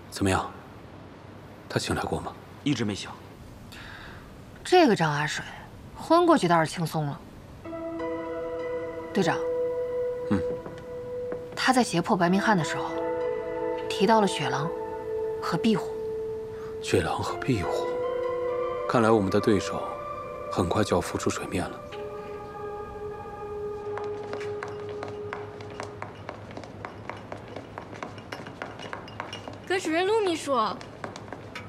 怎么样？他醒来过吗？ 一直没醒。 这个张阿水，昏过去倒是轻松了。队长，他在胁迫白明翰的时候，提到了雪狼和壁虎。 雪狼和壁虎，看来我们的对手很快就要浮出水面了。 可是陆秘书，